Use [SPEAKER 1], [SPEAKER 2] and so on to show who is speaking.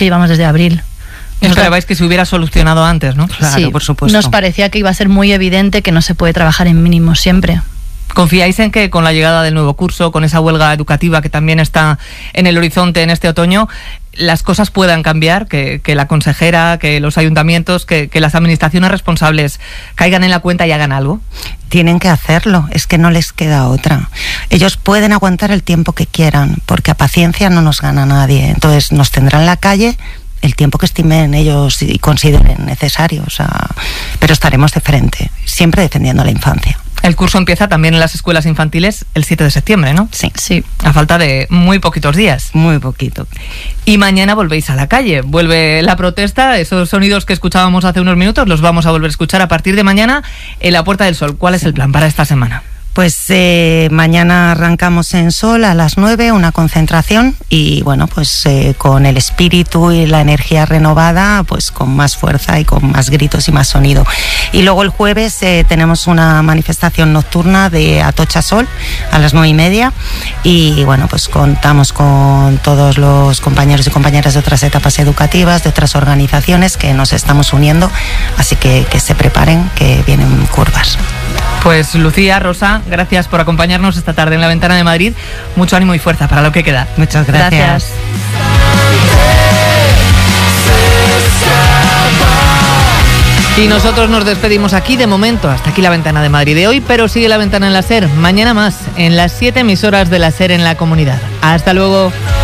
[SPEAKER 1] que llevamos desde abril.
[SPEAKER 2] Esperabais que se hubiera solucionado antes, ¿no?
[SPEAKER 3] Claro,
[SPEAKER 1] Sí,
[SPEAKER 3] por supuesto.
[SPEAKER 1] nos parecía que iba a ser muy evidente que no se puede trabajar en mínimos siempre.
[SPEAKER 2] ¿Confiáis en que con la llegada del nuevo curso, con esa huelga educativa que también está en el horizonte en este otoño, las cosas puedan cambiar? Que la consejera, que los ayuntamientos, que las administraciones responsables caigan en la cuenta y hagan algo.
[SPEAKER 3] Tienen que hacerlo, es que no les queda otra. Ellos pueden aguantar el tiempo que quieran, porque a paciencia no nos gana nadie. Entonces nos tendrán en la calle el tiempo que estimen ellos y consideren necesario. O sea, pero estaremos de frente, siempre defendiendo a la infancia.
[SPEAKER 2] El curso empieza también en las escuelas infantiles el 7 de septiembre, ¿no?
[SPEAKER 1] Sí.
[SPEAKER 2] A falta de muy poquitos días.
[SPEAKER 3] Muy poquito.
[SPEAKER 2] Y mañana volvéis a la calle, vuelve la protesta, esos sonidos que escuchábamos hace unos minutos los vamos a volver a escuchar a partir de mañana en la Puerta del Sol. ¿Cuál es el plan para esta semana?
[SPEAKER 3] Pues mañana arrancamos en Sol a las 9, una concentración y bueno, pues con el espíritu y la energía renovada, pues con más fuerza y con más gritos y más sonido. Y luego el jueves tenemos una manifestación nocturna de Atocha Sol a las 9:30 y bueno, pues contamos con todos los compañeros y compañeras de otras etapas educativas, de otras organizaciones que nos estamos uniendo, así que se preparen, que vienen curvas.
[SPEAKER 2] Pues Lucía, Rosa, gracias por acompañarnos esta tarde en La Ventana de Madrid. Mucho ánimo y fuerza para lo que queda.
[SPEAKER 3] Muchas gracias.
[SPEAKER 2] Y nosotros nos despedimos aquí de momento. Hasta aquí La Ventana de Madrid de hoy, pero sigue La Ventana en la SER. Mañana más, en las 7 emisoras de la SER en la comunidad. Hasta luego.